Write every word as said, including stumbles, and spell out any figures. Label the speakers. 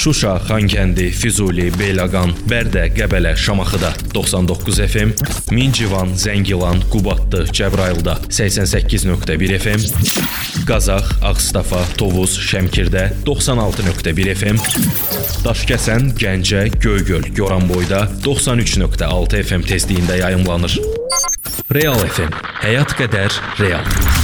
Speaker 1: Şuşa, Xankəndi, Füzuli, Beyləqan, Bərdə, Qəbələ, Şamaxıda doxsan doqquz F M, Mincivan, Zəngilan, Qubadlı, Cəbrayılda səksən səkkiz nöqtə bir F M, Qazax, Ağstafa, Tovuz, Şəmkirdə doxsan altı nöqtə bir F M, Daşkəsən, Gəncə, Göygöl, Goranboyda doxsan üç nöqtə altı F M tezliyində yayımlanır. Real F M, həyat qədər real.